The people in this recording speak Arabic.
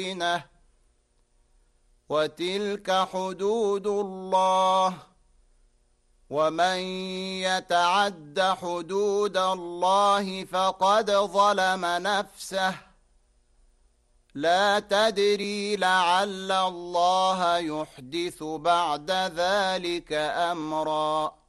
وتلك حدود الله ومن يتعد حدود الله فقد ظلم نفسه لا تدري لعل الله يحدث بعد ذلك أمرا